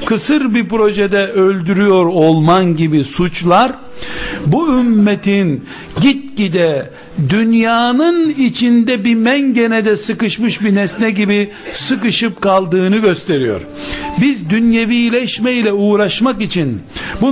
kısır bir projede öldürüyor olman gibi suçlar, bu ümmetin gitgide dünyanın içinde bir mengenede sıkışmış bir nesne gibi sıkışıp kaldığını gösteriyor. Biz dünyevileşmeyle uğraşmak için bu